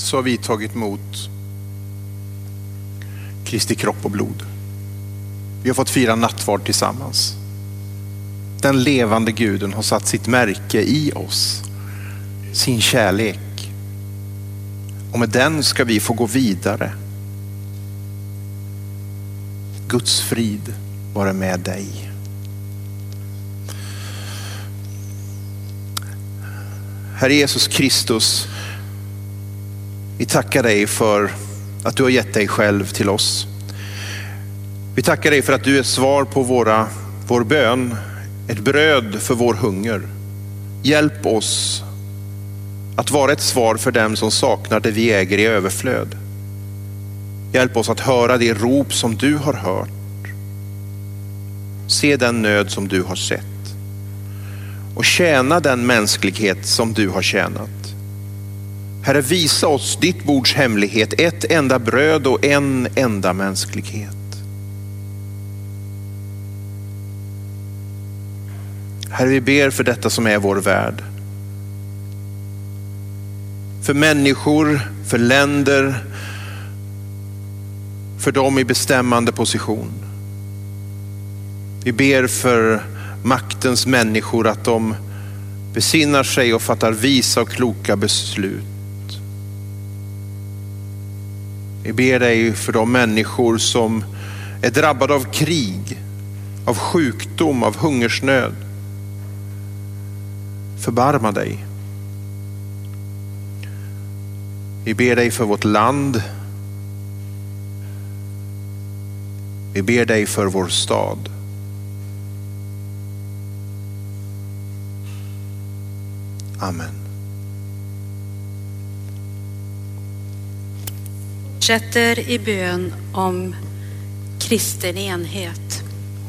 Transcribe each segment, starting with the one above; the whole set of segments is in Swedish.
så har vi tagit emot Kristi kropp och blod. Vi har fått fira nattvard tillsammans. Den levande Guden har satt sitt märke i oss, sin kärlek. Och med den ska vi få gå vidare. Guds frid vara med dig. Herre Jesus Kristus, vi tackar dig för att du har gett dig själv till oss. Vi tackar dig för att du är svar på vår bön, ett bröd för vår hunger. Hjälp oss att vara ett svar för dem som saknar det vi äger i överflöd. Hjälp oss att höra det rop som du har hört. Se den nöd som du har sett. Och tjäna den mänsklighet som du har tjänat. Herre, visa oss ditt bords hemlighet, ett enda bröd och en enda mänsklighet. Herre, vi ber för detta som är vår värld. För människor, för länder, för dem i bestämmande position. Vi ber för maktens människor att de besinnar sig och fattar visa och kloka beslut. Vi ber dig för de människor som är drabbade av krig, av sjukdom, av hungersnöd. Förbarma dig. Vi ber dig för vårt land. Vi ber dig för vår stad. Amen. Fortsätter i bön om kristen enhet.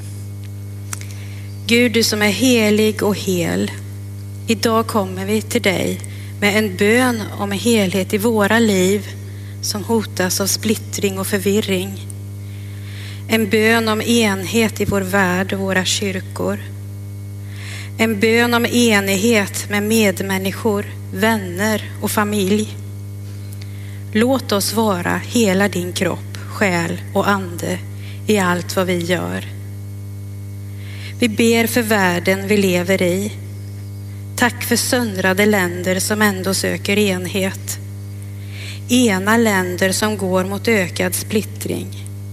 Gud, du som är helig och hel. Idag kommer vi till dig med en bön om en helhet i våra liv som hotas av splittring och förvirring. En bön om enhet i vår värld och våra kyrkor. En bön om enighet med medmänniskor, vänner och familj. Låt oss vara hela din kropp, själ och ande i allt vad vi gör. Vi ber för världen vi lever i. Tack för söndrade länder som ändå söker enhet. Ena länder som går mot ökad splittring.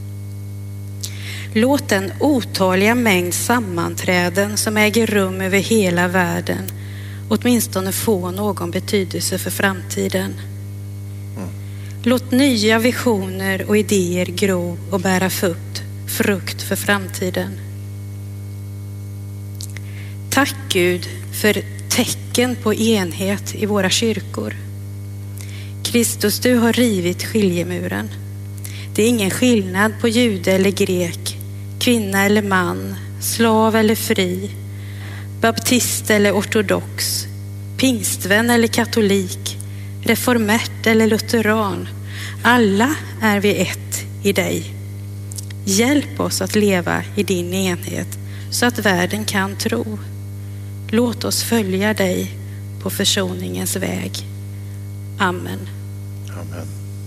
Låt den otaliga mängd sammanträden som äger rum över hela världen åtminstone få någon betydelse för framtiden. Låt nya visioner och idéer gro och bära frukt för framtiden. Tack Gud för tecken på enhet i våra kyrkor. Kristus, du har rivit skiljemuren. Det är ingen skillnad på jude eller grek, kvinna eller man, slav eller fri, baptist eller ortodox, pingstvän eller katolik, reformert eller lutheran. Alla är vi ett i dig. Hjälp oss att leva i din enhet så att världen kan tro. Låt oss följa dig på försoningens väg. Amen. Amen.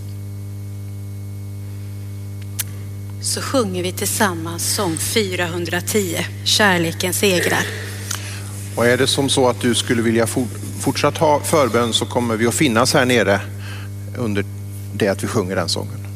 Så sjunger vi tillsammans sång 410, Kärleken segrar. Och är det som så att du skulle vilja fortsatt ha förbön så kommer vi att finnas här nere under det att vi sjunger den sången.